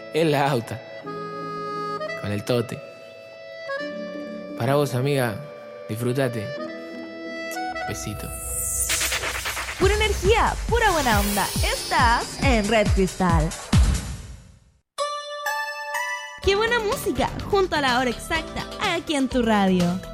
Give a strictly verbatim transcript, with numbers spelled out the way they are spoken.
El auta. Con el tote. Para vos, amiga. Disfrútate. Besito. Pura energía, pura buena onda. Estás en Red Cristal. Qué buena música, junto a la hora exacta, aquí en tu radio.